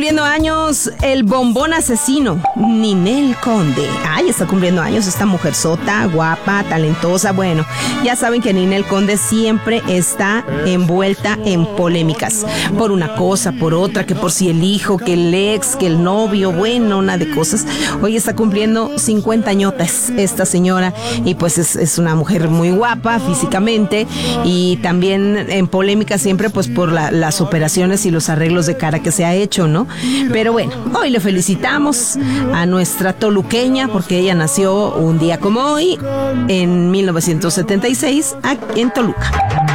Cumpliendo años el bombón asesino, Ninel Conde. Ay, está cumpliendo años esta mujerzota, guapa, talentosa. Bueno, ya saben que Ninel Conde siempre está envuelta en polémicas. Por una cosa, por otra, que por si el hijo, que el ex, que el novio, bueno, una de cosas. Hoy está cumpliendo 50 añotas esta señora y pues es una mujer muy guapa físicamente y también en polémica siempre pues por las operaciones y los arreglos de cara que se ha hecho, ¿no? Pero bueno, hoy le felicitamos a nuestra toluqueña porque ella nació un día como hoy, en 1976, en Toluca.